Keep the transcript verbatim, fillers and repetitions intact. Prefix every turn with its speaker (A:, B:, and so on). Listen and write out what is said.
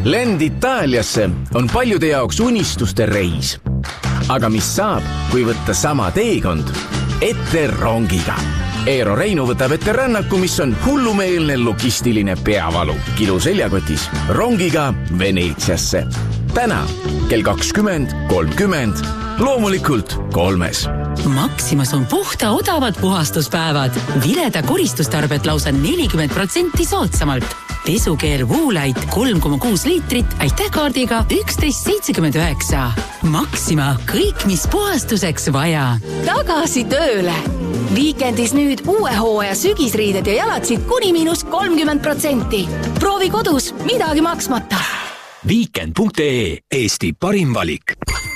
A: Lend Itaaliasse on paljude jaoks unistuste reis. Aga mis saab, kui võtta sama teekond ette rongiga? Eero Reinu võtab ette rännaku, mis on hullumeelne logistiline peavalu. Kilu seljakotis rongiga Veneetsiasse. Täna kell kakskümmend kolmkümmend, loomulikult kolmes.
B: Maximas on puhta odavad puhastuspäevad. Vileda koristustarbet lausa nelikümmend protsenti soodsamalt. Pesukeel Woolite kolm koma kuus liitrit aitähkaardiga üksteist seitsekümmend üheksa. Maxima, kõik mis puhastuseks vaja.
C: Tagasi tööle! Viikendis nüüd uue hooaja sügisriided ja jalatsid kuni miinus kolmkümmend protsenti. Proovi kodus, midagi maksmata.
D: Weekend punkt ee, Eesti parim valik.